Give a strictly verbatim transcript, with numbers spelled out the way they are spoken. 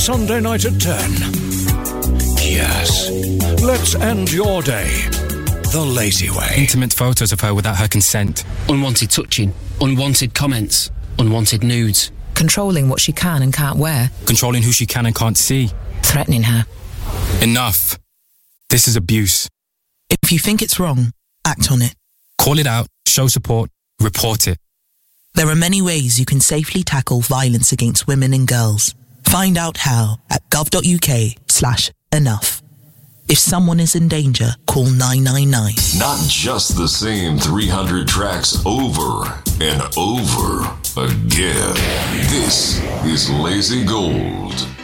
Sunday night at ten. Yes. Let's end your day the lazy way. Intimate photos of her without her consent. Unwanted touching. Unwanted comments. Unwanted nudes. Controlling what she can and can't wear. Controlling who she can and can't see. Threatening her. Enough. This is abuse. If you think it's wrong, act on it. Call it out, show support, report it. There are many ways you can safely tackle violence against women and girls. Find out how at gov.uk slash enough. If someone is in danger, call nine nine nine. Not just the same three hundred tracks over and over again. This is Lazy Gold.